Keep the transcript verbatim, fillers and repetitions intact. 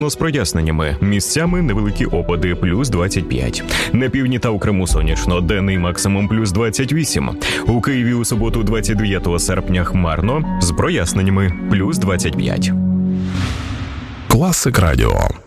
З проясненнями. Місцями невеликі опади, плюс двадцять п'ять. На півдні та у Криму сонячно, денний максимум плюс двадцять вісім. У Києві у суботу двадцять дев'ятого серпня хмарно, з проясненнями плюс двадцять п'ять. Класик Радіо.